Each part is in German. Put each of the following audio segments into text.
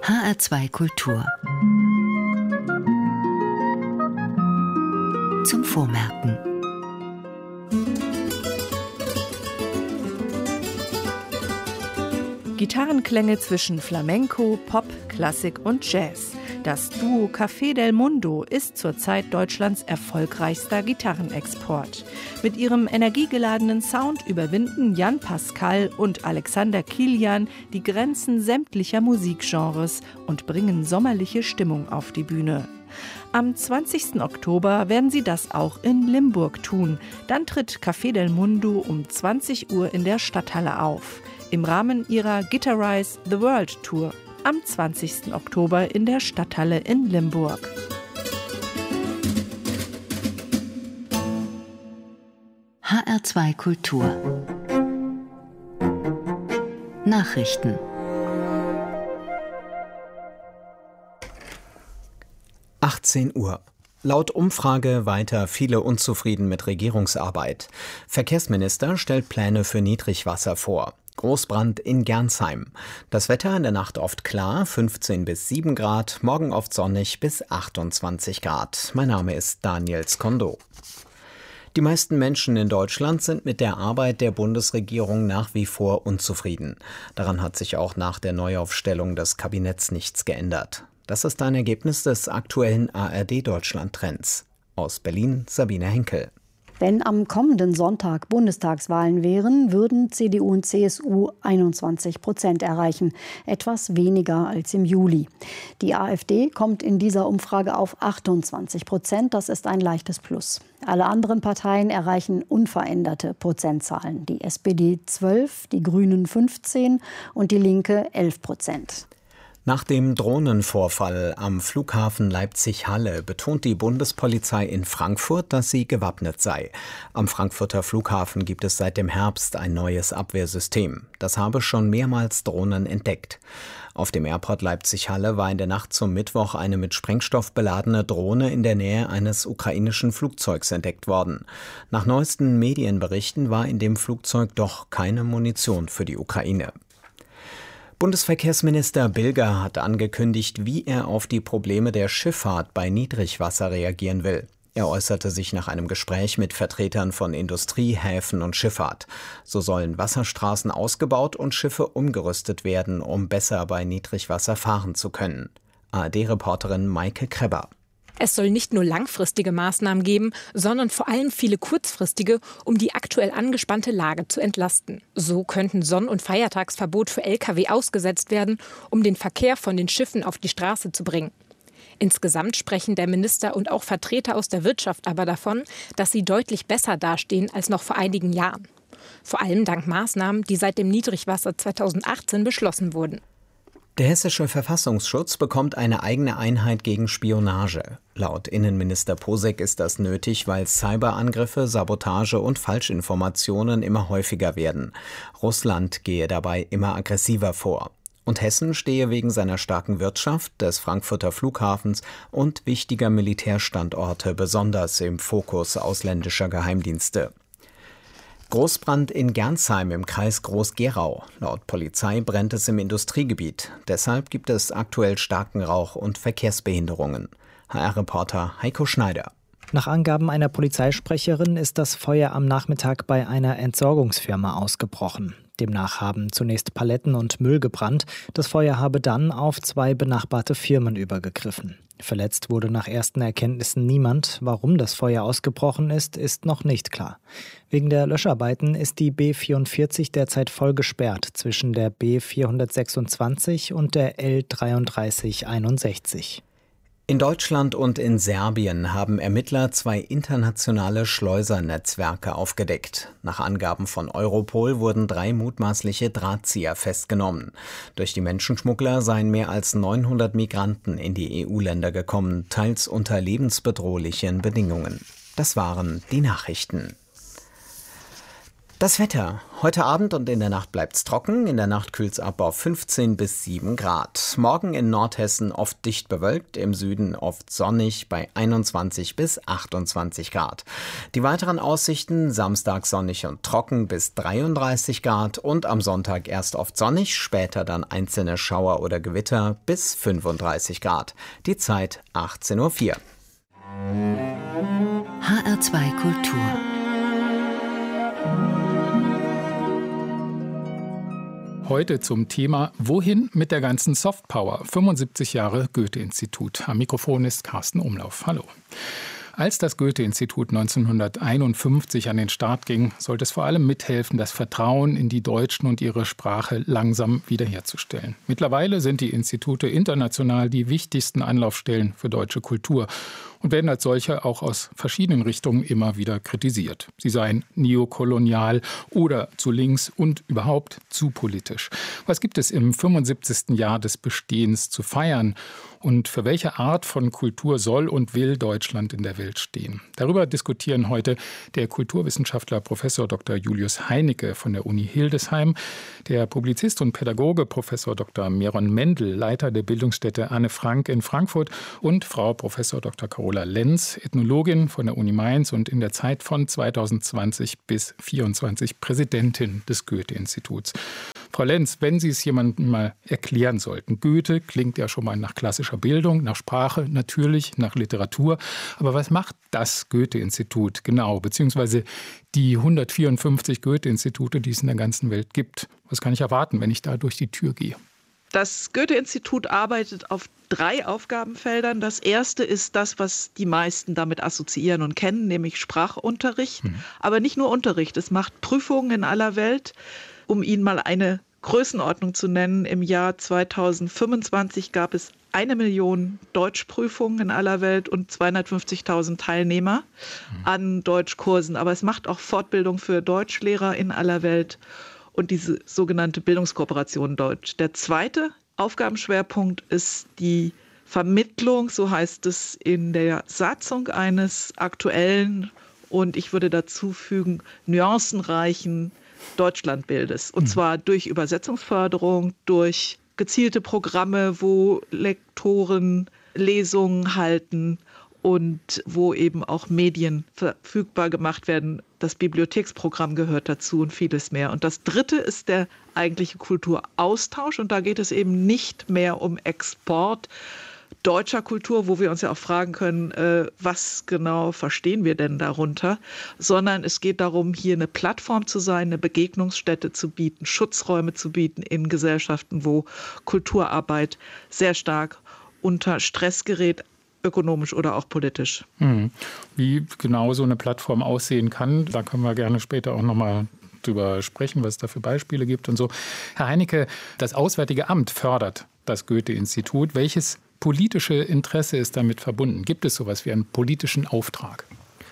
HR2 Kultur. Zum Vormerken. Gitarrenklänge zwischen Flamenco, Pop, Klassik und Jazz. Das Duo Café del Mundo ist zurzeit Deutschlands erfolgreichster Gitarrenexport. Mit ihrem energiegeladenen Sound überwinden Jan Pascal und Alexander Kilian die Grenzen sämtlicher Musikgenres und bringen sommerliche Stimmung auf die Bühne. Am 20. Oktober werden sie das auch in Limburg tun. Dann tritt Café del Mundo um 20 Uhr in der Stadthalle auf. Im Rahmen ihrer Guitarize the World Tour am 20. Oktober in der Stadthalle in Limburg. HR2 Kultur. Nachrichten. Uhr. Laut Umfrage weiter viele unzufrieden mit Regierungsarbeit. Verkehrsminister stellt Pläne für Niedrigwasser vor. Großbrand in Gernsheim. Das Wetter in der Nacht oft klar, 15 bis 7 Grad, morgen oft sonnig bis 28 Grad. Mein Name ist Daniel Skondo. Die meisten Menschen in Deutschland sind mit der Arbeit der Bundesregierung nach wie vor unzufrieden. Daran hat sich auch nach der Neuaufstellung des Kabinetts nichts geändert. Das ist ein Ergebnis des aktuellen ARD-Deutschland-Trends. Aus Berlin Sabine Henkel. Wenn am kommenden Sonntag Bundestagswahlen wären, würden CDU und CSU 21% erreichen, etwas weniger als im Juli. Die AfD kommt in dieser Umfrage auf 28%, das ist ein leichtes Plus. Alle anderen Parteien erreichen unveränderte Prozentzahlen. Die SPD 12, die Grünen 15 und die Linke 11%. Nach dem Drohnenvorfall am Flughafen Leipzig-Halle betont die Bundespolizei in Frankfurt, dass sie gewappnet sei. Am Frankfurter Flughafen gibt es seit dem Herbst ein neues Abwehrsystem. Das habe schon mehrmals Drohnen entdeckt. Auf dem Airport Leipzig-Halle war in der Nacht zum Mittwoch eine mit Sprengstoff beladene Drohne in der Nähe eines ukrainischen Flugzeugs entdeckt worden. Nach neuesten Medienberichten war in dem Flugzeug doch keine Munition für die Ukraine. Bundesverkehrsminister Bilger hat angekündigt, wie er auf die Probleme der Schifffahrt bei Niedrigwasser reagieren will. Er äußerte sich nach einem Gespräch mit Vertretern von Industrie, Häfen und Schifffahrt. So sollen Wasserstraßen ausgebaut und Schiffe umgerüstet werden, um besser bei Niedrigwasser fahren zu können. ARD-Reporterin Maike Kreber. Es soll nicht nur langfristige Maßnahmen geben, sondern vor allem viele kurzfristige, um die aktuell angespannte Lage zu entlasten. So könnten Sonn- und Feiertagsverbot für Lkw ausgesetzt werden, um den Verkehr von den Schiffen auf die Straße zu bringen. Insgesamt sprechen der Minister und auch Vertreter aus der Wirtschaft aber davon, dass sie deutlich besser dastehen als noch vor einigen Jahren. Vor allem dank Maßnahmen, die seit dem Niedrigwasser 2018 beschlossen wurden. Der hessische Verfassungsschutz bekommt eine eigene Einheit gegen Spionage. Laut Innenminister Posek ist das nötig, weil Cyberangriffe, Sabotage und Falschinformationen immer häufiger werden. Russland gehe dabei immer aggressiver vor. Und Hessen stehe wegen seiner starken Wirtschaft, des Frankfurter Flughafens und wichtiger Militärstandorte besonders im Fokus ausländischer Geheimdienste. Großbrand in Gernsheim im Kreis Groß-Gerau. Laut Polizei brennt es im Industriegebiet. Deshalb gibt es aktuell starken Rauch und Verkehrsbehinderungen. HR-Reporter Heiko Schneider. Nach Angaben einer Polizeisprecherin ist das Feuer am Nachmittag bei einer Entsorgungsfirma ausgebrochen. Demnach haben zunächst Paletten und Müll gebrannt. Das Feuer habe dann auf 2 benachbarte Firmen übergegriffen. Verletzt wurde nach ersten Erkenntnissen niemand. Warum das Feuer ausgebrochen ist, ist noch nicht klar. Wegen der Löscharbeiten ist die B44 derzeit voll gesperrt zwischen der B426 und der L3361. In Deutschland und in Serbien haben Ermittler 2 internationale Schleusernetzwerke aufgedeckt. Nach Angaben von Europol wurden 3 mutmaßliche Drahtzieher festgenommen. Durch die Menschenschmuggler seien mehr als 900 Migranten in die EU-Länder gekommen, teils unter lebensbedrohlichen Bedingungen. Das waren die Nachrichten. Das Wetter. Heute Abend und in der Nacht bleibt's trocken. In der Nacht kühlt's ab auf 15 bis 7 Grad. Morgen in Nordhessen oft dicht bewölkt, im Süden oft sonnig bei 21 bis 28 Grad. Die weiteren Aussichten: Samstag sonnig und trocken bis 33 Grad und am Sonntag erst oft sonnig, später dann einzelne Schauer oder Gewitter bis 35 Grad. Die Zeit 18:04 Uhr. HR2 Kultur. Heute zum Thema Wohin mit der ganzen Softpower? 75 Jahre Goethe-Institut. Am Mikrofon ist Carsten Umlauf. Hallo. Als das Goethe-Institut 1951 an den Start ging, sollte es vor allem mithelfen, das Vertrauen in die Deutschen und ihre Sprache langsam wiederherzustellen. Mittlerweile sind die Institute international die wichtigsten Anlaufstellen für deutsche Kultur und werden als solche auch aus verschiedenen Richtungen immer wieder kritisiert. Sie seien neokolonial oder zu links und überhaupt zu politisch. Was gibt es im 75. Jahr des Bestehens zu feiern? Und für welche Art von Kultur soll und will Deutschland in der Welt stehen? Darüber diskutieren heute der Kulturwissenschaftler Prof. Dr. Julius Heinecke von der Uni Hildesheim, der Publizist und Pädagoge Prof. Dr. Meron Mendel, Leiter der Bildungsstätte Anne Frank in Frankfurt, und Frau Prof. Dr. Carola Lenz, Ethnologin von der Uni Mainz und in der Zeit von 2020 bis 2024 Präsidentin des Goethe-Instituts. Frau Lenz, wenn Sie es jemandem mal erklären sollten, Goethe klingt ja schon mal nach klassischer Bildung, nach Sprache, natürlich nach Literatur. Aber was macht das Goethe-Institut genau, beziehungsweise die 154 Goethe-Institute, die es in der ganzen Welt gibt? Was kann ich erwarten, wenn ich da durch die Tür gehe? Das Goethe-Institut arbeitet auf 3 Aufgabenfeldern. Das erste ist das, was die meisten damit assoziieren und kennen, nämlich Sprachunterricht. Aber nicht nur Unterricht, es macht Prüfungen in aller Welt. Um Ihnen mal eine Größenordnung zu nennen, im Jahr 2025 gab es 1 Million Deutschprüfungen in aller Welt und 250.000 Teilnehmer an Deutschkursen. Aber es macht auch Fortbildung für Deutschlehrer in aller Welt und diese sogenannte Bildungskooperation Deutsch. Der zweite Aufgabenschwerpunkt ist die Vermittlung, so heißt es in der Satzung, eines aktuellen und ich würde dazu fügen, nuancenreichen Deutschlandbildes. Und zwar durch Übersetzungsförderung, durch gezielte Programme, wo Lektoren Lesungen halten und wo eben auch Medien verfügbar gemacht werden. Das Bibliotheksprogramm gehört dazu und vieles mehr. Und das dritte ist der eigentliche Kulturaustausch. Und da geht es eben nicht mehr um Export deutscher Kultur, wo wir uns ja auch fragen können, was genau verstehen wir denn darunter, sondern es geht darum, hier eine Plattform zu sein, eine Begegnungsstätte zu bieten, Schutzräume zu bieten in Gesellschaften, wo Kulturarbeit sehr stark unter Stress gerät, ökonomisch oder auch politisch. Wie genau so eine Plattform aussehen kann, da können wir gerne später auch nochmal drüber sprechen, was es da für Beispiele gibt und so. Herr Heinecke, das Auswärtige Amt fördert das Goethe-Institut. Welches politische Interesse ist damit verbunden? Gibt es sowas wie einen politischen Auftrag?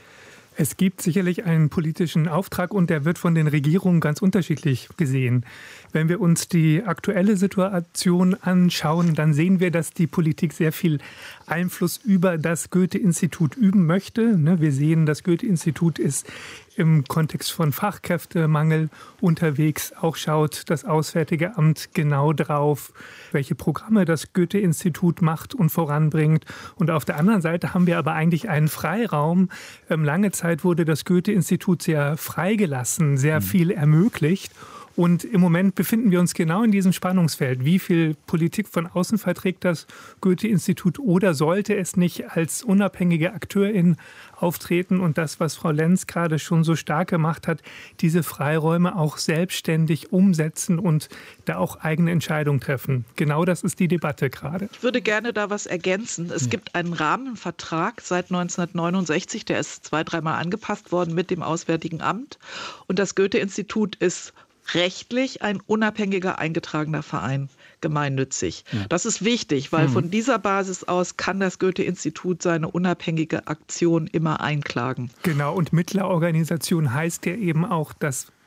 Es gibt sicherlich einen politischen Auftrag und der wird von den Regierungen ganz unterschiedlich gesehen. Wenn wir uns die aktuelle Situation anschauen, dann sehen wir, dass die Politik sehr viel Einfluss über das Goethe-Institut üben möchte. Wir sehen, das Goethe-Institut ist im Kontext von Fachkräftemangel unterwegs. Auch schaut das Auswärtige Amt genau drauf, welche Programme das Goethe-Institut macht und voranbringt. Und auf der anderen Seite haben wir aber eigentlich einen Freiraum. Lange Zeit wurde das Goethe-Institut sehr freigelassen, sehr viel ermöglicht. Und im Moment befinden wir uns genau in diesem Spannungsfeld. Wie viel Politik von außen verträgt das Goethe-Institut oder sollte es nicht als unabhängige Akteurin auftreten und das, was Frau Lenz gerade schon so stark gemacht hat, diese Freiräume auch selbstständig umsetzen und da auch eigene Entscheidungen treffen. Genau das ist die Debatte gerade. Ich würde gerne da was ergänzen. Es gibt einen Rahmenvertrag seit 1969, der ist 2-3 Mal angepasst worden mit dem Auswärtigen Amt. Und das Goethe-Institut ist rechtlich ein unabhängiger, eingetragener Verein, gemeinnützig. Ja. Das ist wichtig, weil von dieser Basis aus kann das Goethe-Institut seine unabhängige Aktion immer einklagen. Genau, und Mittlerorganisation heißt ja eben auch, dass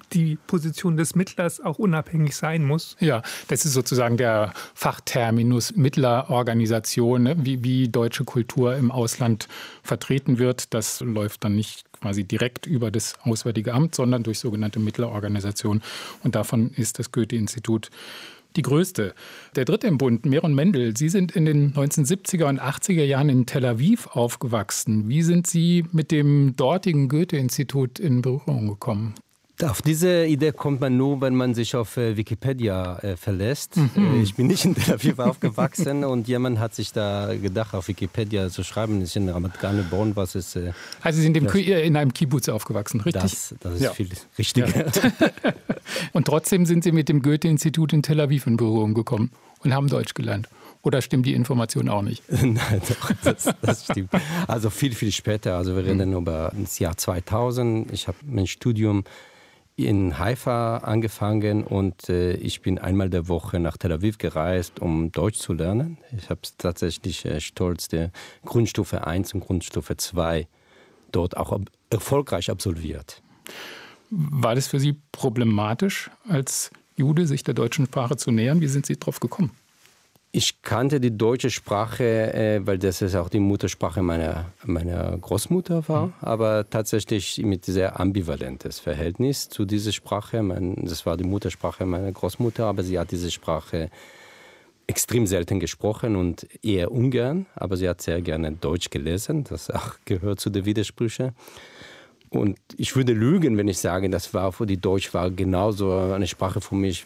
die Position des Mittlers auch unabhängig sein muss. Ja, das ist sozusagen der Fachterminus Mittlerorganisation, ne? Wie deutsche Kultur im Ausland vertreten wird. Das läuft dann nicht quasi direkt über das Auswärtige Amt, sondern durch sogenannte Mittlerorganisationen. Und davon ist das Goethe-Institut die größte. Der dritte im Bund, Meron Mendel, Sie sind in den 1970er und 80er Jahren in Tel Aviv aufgewachsen. Wie sind Sie mit dem dortigen Goethe-Institut in Berührung gekommen? Auf diese Idee kommt man nur, wenn man sich auf Wikipedia verlässt. Ich bin nicht in Tel Aviv aufgewachsen und jemand hat sich da gedacht, auf Wikipedia zu schreiben, ist in Ramat Gan geboren, was ist... Also Sie sind in einem Kibbutz aufgewachsen, richtig? Das ist viel richtiger. Ja. Und trotzdem sind Sie mit dem Goethe-Institut in Tel Aviv in Berührung gekommen und haben Deutsch gelernt. Oder stimmt die Information auch nicht? Nein, doch, das stimmt. Also viel, viel später. Also wir reden über das Jahr 2000. Ich habe mein Studium in Haifa angefangen und ich bin einmal der Woche nach Tel Aviv gereist, um Deutsch zu lernen. Ich habe tatsächlich stolz die Grundstufe 1 und Grundstufe 2 dort auch erfolgreich absolviert. War das für Sie problematisch, als Jude sich der deutschen Sprache zu nähern? Wie sind Sie drauf gekommen? Ich kannte die deutsche Sprache, weil das ist auch die Muttersprache meiner Großmutter war, aber tatsächlich mit sehr ambivalentes Verhältnis zu dieser Sprache. Das war die Muttersprache meiner Großmutter, aber sie hat diese Sprache extrem selten gesprochen und eher ungern, aber sie hat sehr gerne Deutsch gelesen, das auch gehört zu den Widersprüchen. Und ich würde lügen, wenn ich sage, das war für die Deutsch war genauso eine Sprache für mich